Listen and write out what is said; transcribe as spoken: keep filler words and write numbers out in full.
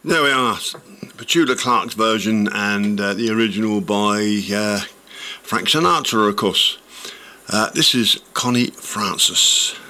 There we are, Petula Clark's version and uh, the original by uh, Frank Sinatra, of course. Uh, this is Connie Francis.